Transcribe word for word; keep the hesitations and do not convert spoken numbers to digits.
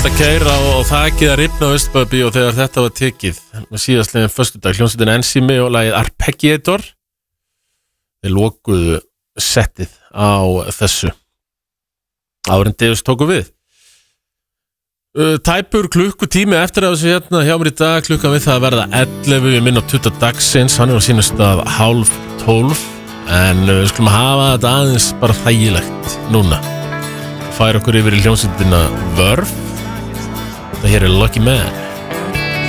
varst að keyra og, og þakið að rifna á Vesturbæjar og þegar þetta var tekið síðastlegin föstudag, hljómsveitin Enzimi og lagið Arpeggiator þeir lokuðu settið á þessu árin Deus tóku við uh, tæpur klukkutími eftir að þessu hérna hjá mér í dag klukkan við það að verða ellefu við minn á tuttugu dagsins, hann er á sínust að hálf tólf en uh, við skulum hafa þetta aðeins bara þægilegt núna færa okkur yfir í hljómsveitina Verve þetta hér er Lucky Man